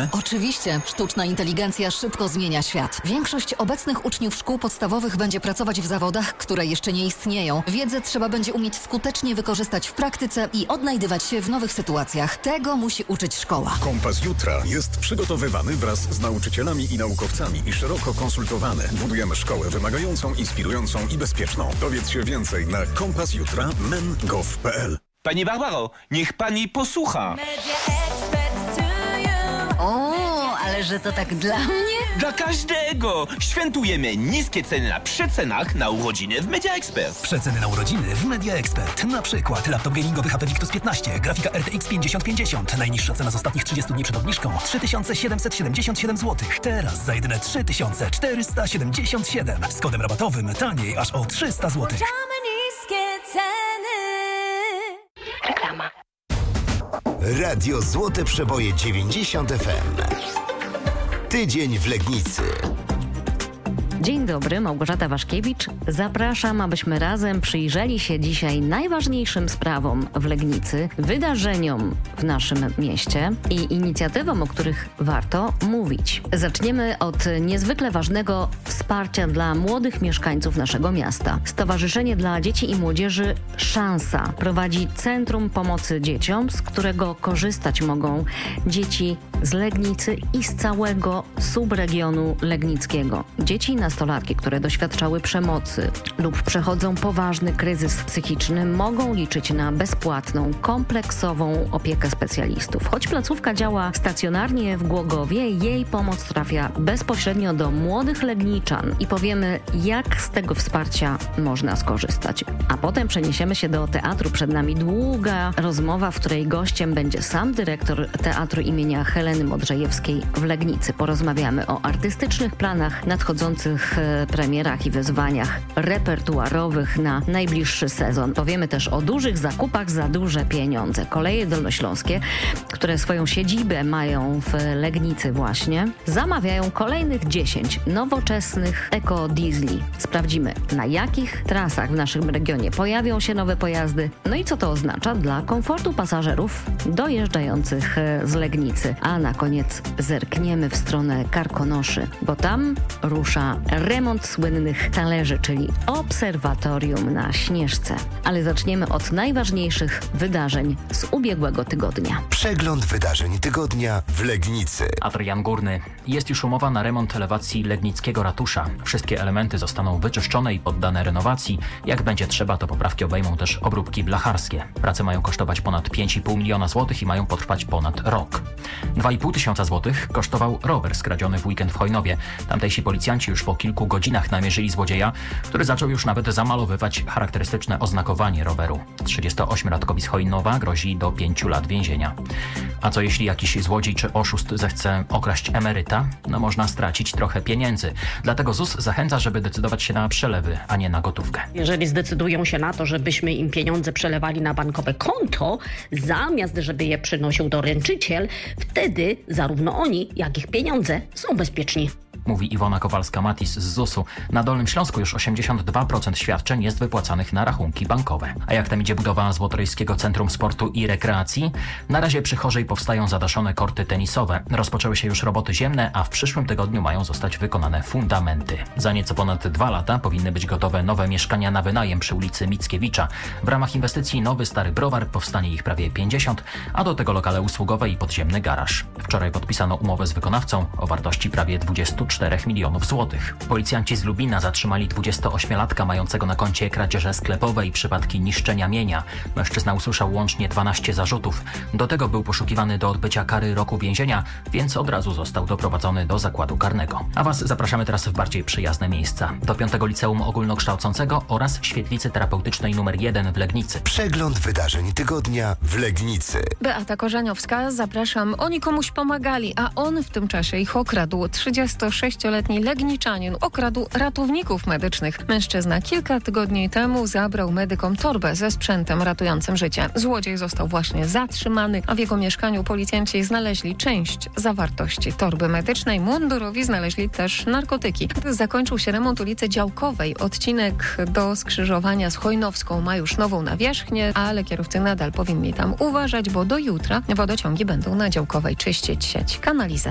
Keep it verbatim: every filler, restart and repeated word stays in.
możliwe? Oczywiście. Sztuczna inteligencja szybko zmienia świat. Większość obecnych uczniów szkół podstawowych będzie pracować w zawodach, które jeszcze nie istnieją. Wiedzę trzeba będzie umieć skutecznie wykorzystać w praktyce i odnajdywać się w nowych sytuacjach. Tego musi uczyć szkoła. Kompas Jutra jest przygotowywany wraz z nauczycielami i naukowcami i szeroko konsultowany. Budujemy szkołę wymagającą, inspirującą i bezpieczną. Dowiedz się więcej na kompas jutra kropka men kropka gov kropka pe el. Pani Barbaro, niech pani posłucha. O, ale że to tak dla mnie? Dla każdego! Świętujemy niskie ceny na przecenach na urodziny w Media Expert. Przeceny na urodziny w Media Expert. Na przykład laptop gamingowy H P Victus piętnaście, grafika R T X pięćdziesiąt pięćdziesiąt. Najniższa cena z ostatnich trzydziestu dni przed obniżką trzy tysiące siedemset siedemdziesiąt siedem złotych. Teraz za jedyne trzy tysiące czterysta siedemdziesiąt siedem. Z kodem rabatowym taniej aż o trzysta złotych. niskie ceny. Reklama. Radio Złote Przeboje dziewięćdziesiąt F M. Tydzień w Legnicy. Dzień dobry, Małgorzata Waszkiewicz. Zapraszam, abyśmy razem przyjrzeli się dzisiaj najważniejszym sprawom w Legnicy, wydarzeniom w naszym mieście i inicjatywom, o których warto mówić. Zaczniemy od niezwykle ważnego wsparcia dla młodych mieszkańców naszego miasta. Stowarzyszenie dla Dzieci i Młodzieży Szansa prowadzi Centrum Pomocy Dzieciom, z którego korzystać mogą dzieci z Legnicy i z całego subregionu legnickiego. Dzieci i nastolatki, które doświadczały przemocy lub przechodzą poważny kryzys psychiczny, mogą liczyć na bezpłatną, kompleksową opiekę specjalistów. Choć placówka działa stacjonarnie w Głogowie, jej pomoc trafia bezpośrednio do młodych legniczan i powiemy, jak z tego wsparcia można skorzystać. A potem przeniesiemy się do teatru. Przed nami długa rozmowa, w której gościem będzie sam dyrektor Teatru imienia Heleny Modrzejewskiej w Legnicy. Porozmawiamy o artystycznych planach, nadchodzących premierach i wyzwaniach repertuarowych na najbliższy sezon. Powiemy też o dużych zakupach za duże pieniądze. Koleje dolnośląskie, które swoją siedzibę mają w Legnicy właśnie, zamawiają kolejnych dziesięć nowoczesnych ekodiesli. Sprawdzimy, na jakich trasach w naszym regionie pojawią się nowe pojazdy, no i co to oznacza dla komfortu pasażerów dojeżdżających z Legnicy. A na koniec zerkniemy w stronę Karkonoszy, bo tam rusza remont słynnych talerzy, czyli obserwatorium na Śnieżce. Ale zaczniemy od najważniejszych wydarzeń z ubiegłego tygodnia. Przegląd wydarzeń tygodnia w Legnicy. Adrian Górny. Jest już umowa na remont elewacji legnickiego ratusza. Wszystkie elementy zostaną wyczyszczone i poddane renowacji. Jak będzie trzeba, to poprawki obejmą też obróbki blacharskie. Prace mają kosztować ponad pięć i pół miliona złotych i mają potrwać ponad rok. dwa i pół tysiąca złotych kosztował rower skradziony w weekend w Chojnowie. Tamtejsi policjanci już po kilku godzinach namierzyli złodzieja, który zaczął już nawet zamalowywać charakterystyczne oznakowanie roweru. trzydziestoośmiolatkowi z Chojnowa grozi do pięciu lat więzienia. A co jeśli jakiś złodziej czy oszust zechce okraść emeryta? No można stracić trochę pieniędzy. Dlatego Z U S zachęca, żeby decydować się na przelewy, a nie na gotówkę. Jeżeli zdecydują się na to, żebyśmy im pieniądze przelewali na bankowe konto, zamiast żeby je przynosił doręczyciel, wtedy zarówno oni, jak i ich pieniądze są bezpieczni. Mówi Iwona Kowalska-Matis z Z U S u. Na Dolnym Śląsku już osiemdziesiąt dwa procent świadczeń jest wypłacanych na rachunki bankowe. A jak tam idzie budowa Złotorejskiego Centrum Sportu i Rekreacji? Na razie przy Chorzej powstają zadaszone korty tenisowe. Rozpoczęły się już roboty ziemne, a w przyszłym tygodniu mają zostać wykonane fundamenty. Za nieco ponad dwa lata powinny być gotowe nowe mieszkania na wynajem przy ulicy Mickiewicza. W ramach inwestycji Nowy Stary Browar powstanie ich prawie pięćdziesiąt, a do tego lokale usługowe i podziemny garaż. Wczoraj podpisano umowę z wykonawcą o wartości prawie dwudziestu czterech milionów złotych. Policjanci z Lubina zatrzymali dwudziestoośmiolatka mającego na koncie kradzieże sklepowe i przypadki niszczenia mienia. Mężczyzna usłyszał łącznie dwanaście zarzutów. Do tego był poszukiwany do odbycia kary roku więzienia, więc od razu został doprowadzony do zakładu karnego. A Was zapraszamy teraz w bardziej przyjazne miejsca. Do piątego Liceum Ogólnokształcącego oraz Świetlicy Terapeutycznej numer jeden w Legnicy. Przegląd wydarzeń tygodnia w Legnicy. Beata Korzeniowska, zapraszam. Oni komuś pomagali, a on w tym czasie ich okradł. trzydziestosześcioletni Legniczanin okradł ratowników medycznych. Mężczyzna kilka tygodni temu zabrał medykom torbę ze sprzętem ratującym życie. Złodziej został właśnie zatrzymany, a w jego mieszkaniu policjanci znaleźli część zawartości torby medycznej. Mundurowi znaleźli też narkotyki. Zakończył się remont ulicy Działkowej. Odcinek do skrzyżowania z Chojnowską ma już nową nawierzchnię, ale kierowcy nadal powinni tam uważać, bo do jutra wodociągi będą na Działkowej czyścić sieć kanalizacyjną.